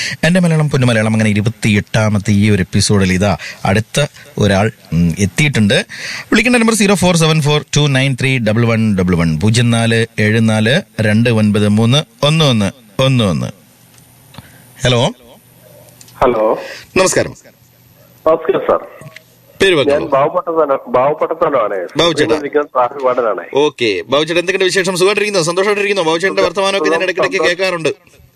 എൻ്റെ മലയാളം പൊന്നുമലയാളം അങ്ങനെ 28ാമത്തെ ഈ ഒരു എപ്പിസോഡിൽ ഇതാ അടുത്ത ഒരാൾ എത്തിയിട്ടുണ്ട്. വിളിക്കേണ്ട നമ്പർ 0474293111 0474293311. ഹലോ ഹലോ, നമസ്കാരം. നമസ്കാരം സാർ. പേര് ഞാൻ ബാബുപട്ടത്താനാണ്. ഓക്കെ, ബാബുചേട്ടൻ എന്തൊക്കെയുണ്ട് വിശേഷം? സുഖമായിട്ടിരിക്കുന്നോ? സന്തോഷമായിട്ടിരിക്കുന്നോ? ബാബുചേട്ടന്റെ വർത്തമാനമൊക്കെ ഞാൻ ഇടയ്ക്കിടയ്ക്ക് കേൾക്കാറുണ്ട്.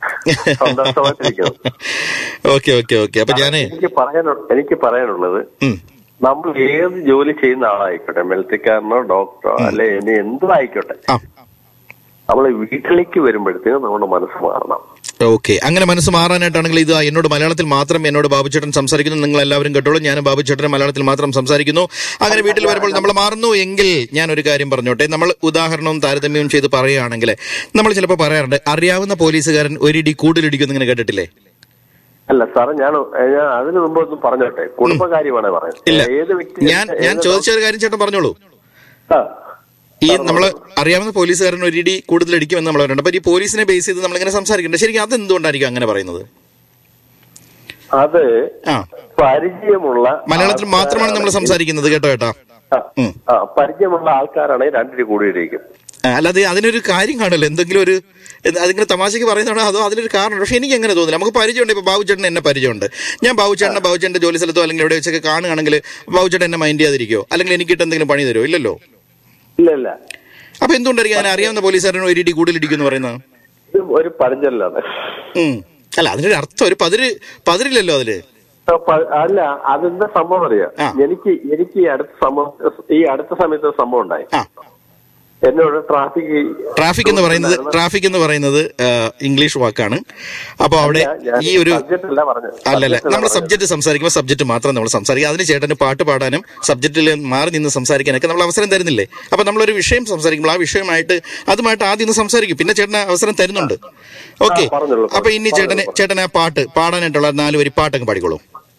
Okay okay okay. അപ്പൊ എനിക്ക് പറയാനുള്ളത്, നമ്മൾ ഏത് ജോലി ചെയ്യുന്ന ആളായിക്കോട്ടെ, മെൽത്തിക്കാരനോ ഡോക്ടറോ അല്ലെ ഇനി എന്തും ആയിക്കോട്ടെ, നമ്മൾ വീട്ടിലേക്ക് വരുമ്പോഴത്തേക്കും നമ്മുടെ മനസ്സ് മാറണം. ഓക്കെ, അങ്ങനെ മനസ്സ് മാറാനായിട്ടാണെങ്കിൽ ഇത് എന്നോട് മലയാളത്തിൽ മാത്രം എന്നോട് ബാബുചേട്ടൻ സംസാരിക്കുന്നു. നിങ്ങൾ എല്ലാവരും കേട്ടോളൂ, ഞാൻ ബാബുചേട്ടനെ മലയാളത്തിൽ മാത്രം സംസാരിക്കുന്നു. അങ്ങനെ വീട്ടിൽ വരുമ്പോൾ നമ്മൾ മാറുന്നു എങ്കിൽ ഞാൻ ഒരു കാര്യം പറഞ്ഞോട്ടെ. നമ്മൾ ഉദാഹരണവും താരതമ്യവും ചെയ്ത് പറയുകയാണെങ്കിൽ നമ്മൾ ചിലപ്പോൾ പറയാറുണ്ട്, അറിയാവുന്ന പോലീസുകാരൻ ഒരിടി കൂടുതലിടിക്കുന്നു. ഇങ്ങനെ കേട്ടിട്ടില്ലേ? അല്ല സാറേ, ഞാൻ അതിന് മുമ്പ് ഒന്നും പറഞ്ഞോട്ടെ. കുടുംബകാര്യമാണ് പറയുന്നത്. ഇല്ല, ഞാൻ ചോദിച്ച ഒരു കാര്യം ചേട്ടൻ പറഞ്ഞോളൂ. ഈ നമ്മൾ അറിയാവുന്ന പോലീസുകാരൻ ഒരിടി കൂടുതലടിക്കുമെന്ന് നമ്മൾ പറയുന്നുണ്ട്. അപ്പൊ ഈ പോലീസിനെ ബേസ് ചെയ്ത് നമ്മളിങ്ങനെ സംസാരിക്കുന്നുണ്ട്. ശരിക്കും അതെന്തുകൊണ്ടായിരിക്കും അങ്ങനെ പറയുന്നത്? അത് പരിചയമുള്ള മലയാളത്തിൽ മാത്രമാണ് നമ്മൾ സംസാരിക്കുന്നത്. കേട്ടോ കേട്ടാ, പരിചയമുള്ള ആൾക്കാരാണെങ്കിൽ രണ്ടിന് കൂടിയിരിക്കും. അല്ലാതെ അതിനൊരു കാര്യം കാണല്ലോ, എന്തെങ്കിലും ഒരു അതിങ്ങനെ തമാശക്ക് പറയുന്നതാണോ അതോ അതിനൊരു കാരണം? പക്ഷെ എനിക്ക് എങ്ങനെ തോന്നില്ല. നമുക്ക് പരിചയമുണ്ട്. ഇപ്പൊ ബാബുചേട്ടൻ എന്നെ പരിചയമുണ്ട്. ഞാൻ ബാബുചേട്ടന്റെ ജോലി സ്ഥലത്തോ അല്ലെങ്കിൽ എവിടെ വെച്ചൊക്കെ കാണുകയാണെങ്കിൽ ബാബുചേട്ടൻ എന്നെ മൈൻഡ് ചെയ്യാതിരിക്കോ? അല്ലെങ്കിൽ എനിക്കിട്ട് എന്തെങ്കിലും പണി തരുമോ? ഇല്ലല്ലോ. ഇല്ല. അപ്പൊ എന്തുകൊണ്ടായിരിക്കും അങ്ങനെ അറിയാവുന്ന പോലീസുകാരൻ ഒരു ഇടി കൂടുതലിടിക്കുന്നു പറയുന്നത്? ഒരു പഴഞ്ചൊല്ലാണ്. അല്ല, അതിനൊരു അർത്ഥം ഒരു പതിരില്ലല്ലോ അതില്. അല്ല, അതെന്താ സംഭവം അറിയാം. എനിക്ക് ഈ അടുത്ത സമയത്ത് സംഭവം ഉണ്ടായി. എന്നോട് ട്രാഫിക് എന്ന് പറയുന്നത് ഇംഗ്ലീഷ് വാക്കാണ്. അപ്പൊ അവിടെ ഈ ഒരു അല്ലല്ല, നമ്മൾ സബ്ജക്ട് സംസാരിക്കുമ്പോൾ സബ്ജക്ട് മാത്രം നമ്മൾ സംസാരിക്കുക. അതിന് ചേട്ടന് പാട്ട് പാടാനും സബ്ജക്റ്റിൽ മാറി നിന്ന് സംസാരിക്കാനൊക്കെ നമ്മൾ അവസരം തരുന്നില്ലേ? അപ്പൊ നമ്മളൊരു വിഷയം സംസാരിക്കുമ്പോൾ ആ വിഷയമായിട്ട് അതുമായിട്ട് ആദ്യം ഒന്ന് സംസാരിക്കും. പിന്നെ ചേട്ടന് അവസരം തരുന്നുണ്ട്. ഓക്കെ, അപ്പൊ ഇനി ചേട്ടന് ആ പാട്ട് പാടാനായിട്ടുള്ള 4 വരി പാട്ടങ്ങ് പാടിക്കോളൂ.